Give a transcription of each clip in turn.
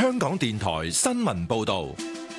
香港電台新聞報道。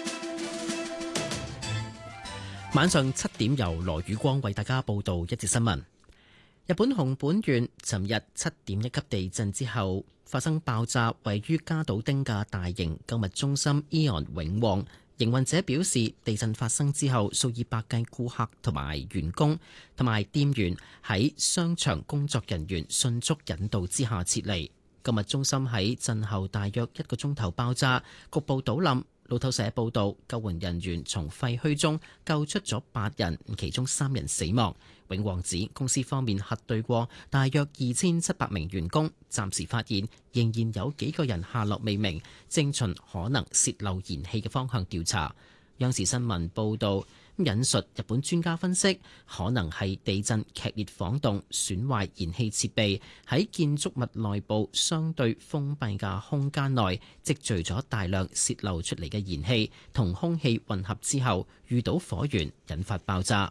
晚上7點由羅宇光為大家報道一節新聞。日本熊本縣尋日7.1級地震之後發生爆炸，位於加島町嘅大型購物中心 AEON 永旺營運者表示，地震發生之後，數以百計顧客同埋員工同埋店員喺商場工作人員迅速引導之下撤離。購物中心喺震後大約1個鐘頭爆炸，局部倒冧。路透社報道，救援人員從廢墟中救出咗8人，其中3人死亡。永旺指公司方面核對過大約2700名員工，暫時發現仍然有幾個人下落未明，正循可能洩漏燃氣嘅方向調查。央視新聞報導引述日本專家分析，可能係地震劇烈晃動損壞燃氣設備，喺建築物內部相對封閉嘅空間內積聚咗大量洩漏出嚟嘅燃氣，同空氣混合之後遇到火源，引發爆炸。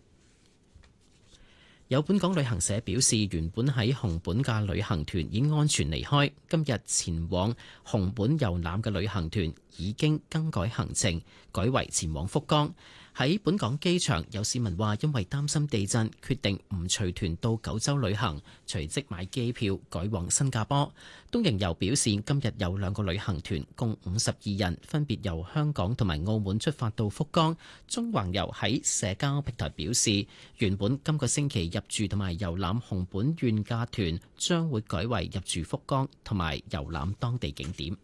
有本港旅行社表示，原本喺熊本嘅旅行團已經安全離開，今日前往熊本遊覽嘅旅行團已經更改行程，改為前往福岡。喺本港機場，有市民話因為擔心地震，決定唔隨團到九州旅行，隨即買機票改往新加坡。東瀛遊表示，今日有2個旅行團，共52人，分別由香港同埋澳門出發到福岡。中環遊喺社交平台表示，原本今個星期入住同埋遊覽熊本縣嘅團，將會改為入住福岡同埋遊覽當地景點。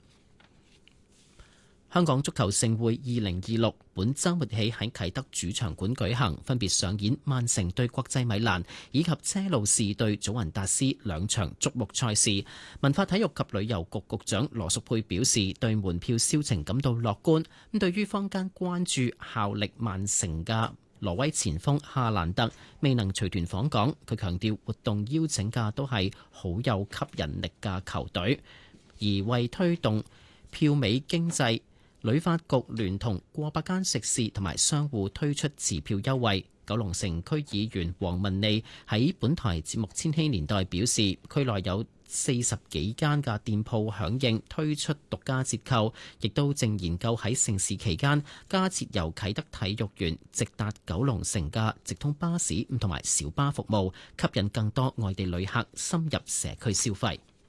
香港足球盛會2026本週末起喺啟德主場館舉行，分別上演曼城對國際米蘭以及車路士對祖雲達斯2場矚目賽事。文化體育及旅遊局局長羅淑佩表示，對門票銷情感到樂觀。咁對於坊間關注效力曼城嘅挪威前鋒夏蘭特未能隨團訪港，佢強調活動邀請嘅都係好有吸引力嘅球隊，而為推動票尾經濟，旅發局聯同過百間食肆同埋商戶推出持票優惠。九龍城區議員黃文利喺本台節目《千禧年代》表示，區內有40幾間嘅店鋪響應推出獨家折扣，亦都正研究喺盛事期間加設由啟德體育園直達九龍城嘅直通巴士同埋小巴服務，吸引更多外地旅客深入社區消費。